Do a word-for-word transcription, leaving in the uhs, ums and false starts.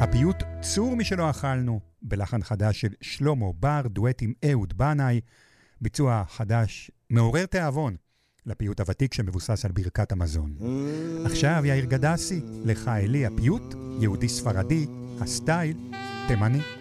הפיוט צור משלא אכלנו, בלחן חדש של שלמה בר, דואט עם אהוד בנאי, ביצוע חדש מעורר תיאבון לפיוט הוותיק שמבוסס על ברכת המזון. עכשיו יאיר גדסי, לך אלי הפיוט, יהודי ספרדי, הסטייל, תימני.